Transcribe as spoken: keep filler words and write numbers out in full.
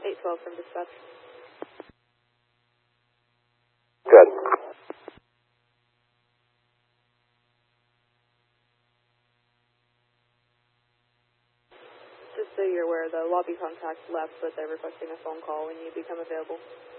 eight twelve from dispatch. Good. Just so you're aware, the lobby contact left, but they're requesting a phone call when you become available.